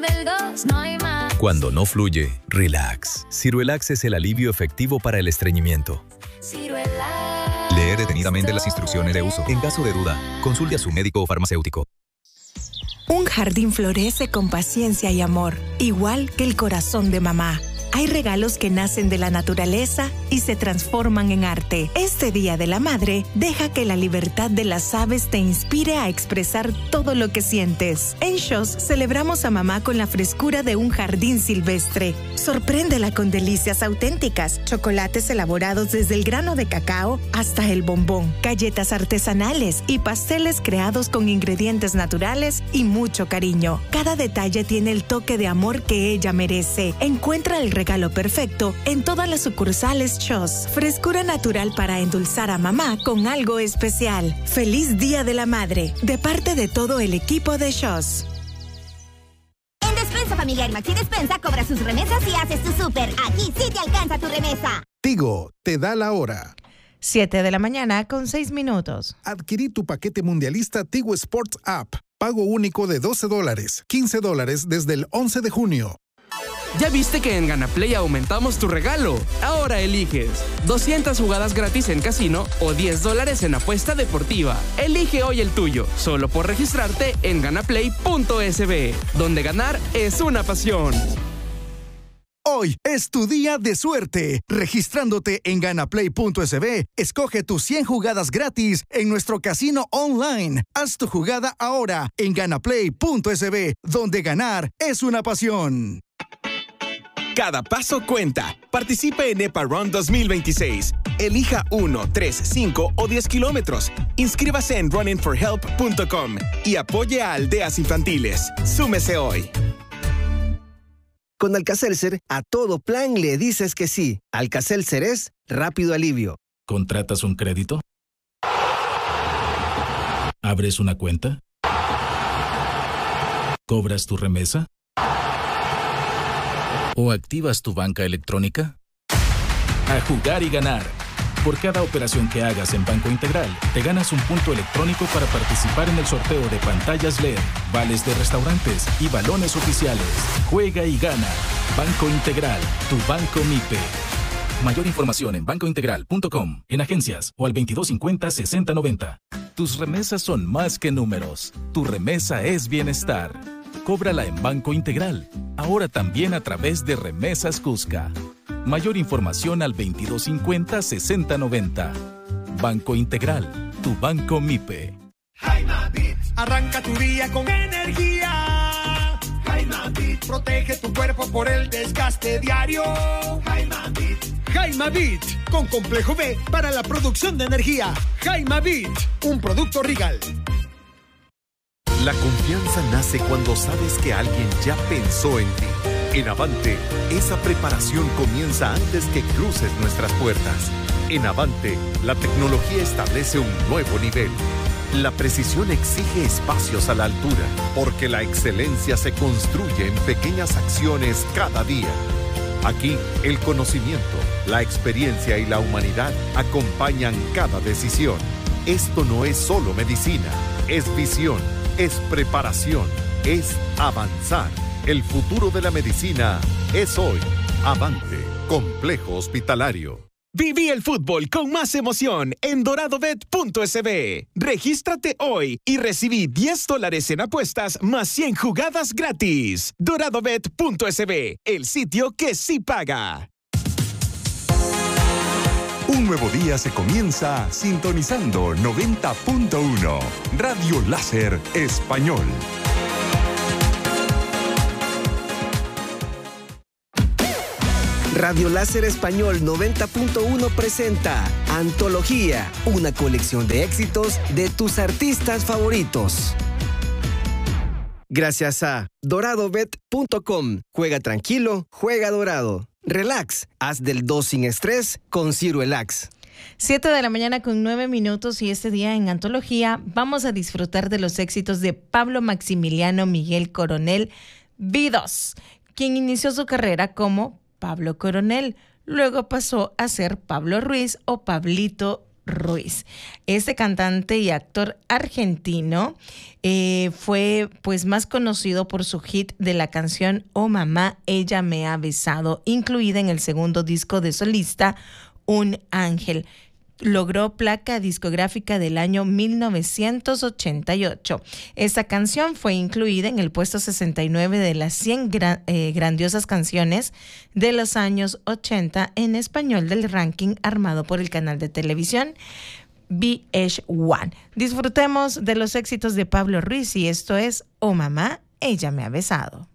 Cuando no fluye, relax. Ciruelax es el alivio efectivo para el estreñimiento. Leer detenidamente las instrucciones de uso. En caso de duda, consulte a su médico o farmacéutico. Un jardín florece con paciencia y amor, igual que el corazón de mamá. Hay regalos que nacen de la naturaleza y se transforman en arte. Este Día de la Madre, deja que la libertad de las aves te inspire a expresar todo lo que sientes. En SHOS celebramos a mamá con la frescura de un jardín silvestre. Sorpréndela con delicias auténticas, chocolates elaborados desde el grano de cacao hasta el bombón, galletas artesanales y pasteles creados con ingredientes naturales y mucho cariño. Cada detalle tiene el toque de amor que ella merece. Encuentra el regalo perfecto en todas las sucursales SHOS. Frescura natural para endulzar a mamá con algo especial. Feliz Día de la Madre, de parte de todo el equipo de SHOS. En Despensa Familiar Maxi Despensa cobra sus remesas y haces tu súper. Aquí sí te alcanza tu remesa. Tigo te da la hora. 7 de la mañana con 6 minutos. Adquirí tu paquete mundialista Tigo Sports App. Pago único de $12, $15 desde el 11 de junio. ¿Ya viste que en GanaPlay aumentamos tu regalo? Ahora eliges 200 jugadas gratis en casino o $10 en apuesta deportiva. Elige hoy el tuyo, solo por registrarte en ganaplay.sb, donde ganar es una pasión. Hoy es tu día de suerte. Registrándote en ganaplay.sb, escoge tus 100 jugadas gratis en nuestro casino online. Haz tu jugada ahora en ganaplay.sb, donde ganar es una pasión. Cada paso cuenta. Participe en EPA Run 2026. Elija 1, 3, 5 o 10 kilómetros. Inscríbase en runningforhelp.com y apoye a aldeas infantiles. Súmese hoy. Con Alka-Seltzer, a todo plan le dices que sí. Alka-Seltzer es rápido alivio. ¿Contratas un crédito? ¿Abres una cuenta? ¿Cobras tu remesa? ¿O activas tu banca electrónica? A jugar y ganar. Por cada operación que hagas en Banco Integral, te ganas un punto electrónico para participar en el sorteo de pantallas LED, vales de restaurantes y balones oficiales. Juega y gana. Banco Integral, tu banco MIPE. Mayor información en bancointegral.com, en agencias o al 2250-6090. Tus remesas son más que números. Tu remesa es bienestar. Cóbrala en Banco Integral, ahora también a través de Remesas Cusca. Mayor información al 2250-6090. Banco Integral, tu banco MIPE. Jaima Beat. Arranca tu día con energía. Jaima Beat. Protege tu cuerpo por el desgaste diario. Jaima Beat. Jaima Beat, con complejo B para la producción de energía. Jaima Beat, un producto Regal. La confianza nace cuando sabes que alguien ya pensó en ti. En Avante, esa preparación comienza antes que cruces nuestras puertas. En Avante, la tecnología establece un nuevo nivel. La precisión exige espacios a la altura, porque la excelencia se construye en pequeñas acciones cada día. Aquí, el conocimiento, la experiencia y la humanidad acompañan cada decisión. Esto no es solo medicina, es visión. Es preparación, es avanzar. El futuro de la medicina es hoy. Avante, Complejo Hospitalario. Viví el fútbol con más emoción en doradobet.sb. Regístrate hoy y recibí $10 en apuestas más 100 jugadas gratis. doradobet.sb, el sitio que sí paga. Un nuevo día se comienza sintonizando 90.1 Radio Láser Español. Radio Láser Español 90.1 presenta Antología, una colección de éxitos de tus artistas favoritos. Gracias a doradobet.com. Juega tranquilo, juega dorado. Relax, haz del 2 sin estrés con Ciruelax. 7 de la mañana con 9 minutos y este día en Antología vamos a disfrutar de los éxitos de Pablo Maximiliano Miguel Coronel Vidos, quien inició su carrera como Pablo Coronel, luego pasó a ser Pablo Ruiz o Pablito Ruiz. Este cantante y actor argentino fue pues más conocido por su hit de la canción Oh Mamá, Ella Me Ha Besado, incluida en el segundo disco de solista, Un Ángel. Logró placa discográfica del año 1988. Esta canción fue incluida en el puesto 69 de las 100 grandiosas canciones de los años 80 en español del ranking armado por el canal de televisión VH1. Disfrutemos de los éxitos de Pablo Ruiz y esto es Oh Mamá, Ella Me Ha Besado.